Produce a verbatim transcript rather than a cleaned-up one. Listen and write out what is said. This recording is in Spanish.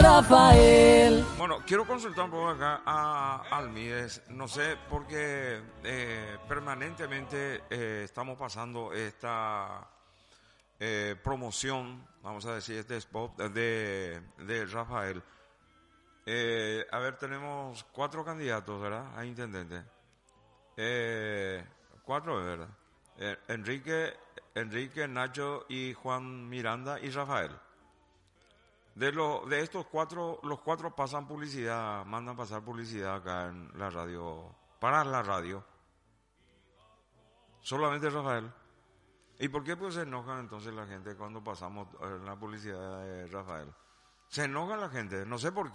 Rafael. Bueno, quiero consultar un poco acá a Almides. No sé, porque eh, permanentemente eh, estamos pasando esta eh, promoción, vamos a decir, este spot de, de Rafael. Eh, a ver, tenemos cuatro candidatos, ¿verdad? A intendente. Eh, cuatro, ¿verdad? Eh, Enrique, Enrique, Nacho y Juan Miranda y Rafael. De, lo, de estos cuatro, los cuatro pasan publicidad, mandan pasar publicidad acá en la radio, para la radio. Solamente Rafael. ¿Y por qué pues se enojan entonces la gente cuando pasamos eh, la publicidad de Rafael? Se enoja la gente, no sé por qué.